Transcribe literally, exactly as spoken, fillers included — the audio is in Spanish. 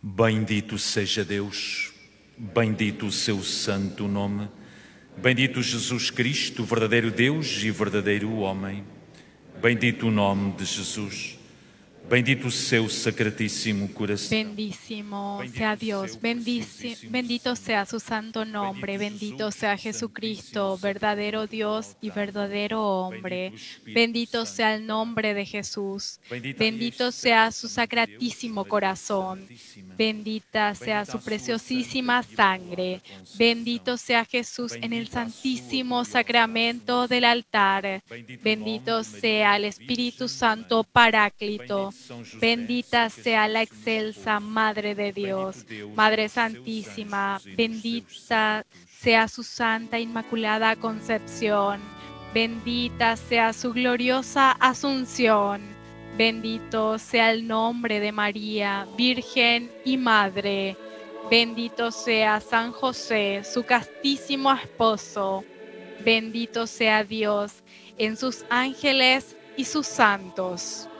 Bendito seja Deus, bendito o seu santo nome, bendito Jesus Cristo, verdadeiro Deus e verdadeiro homem. Bendito o nome de Jesus, bendito o seu sacratíssimo coração. Bendísimo sea Dios, bendici- bendito sea su santo nombre, bendito sea Jesucristo, verdadero Dios y verdadero hombre. Bendito sea el nombre de Jesús, bendito sea su sacratísimo corazón, bendita sea su preciosísima sangre, bendito sea Jesús en el santísimo sacramento del altar, bendito sea el Espíritu Santo Paráclito. Bendita sea la excelsa Madre de Dios, Madre Santísima, bendita sea su Santa Inmaculada Concepción, bendita sea su gloriosa Asunción, bendito sea el nombre de María, Virgen y Madre, bendito sea San José, su castísimo esposo, bendito sea Dios en sus ángeles y sus santos.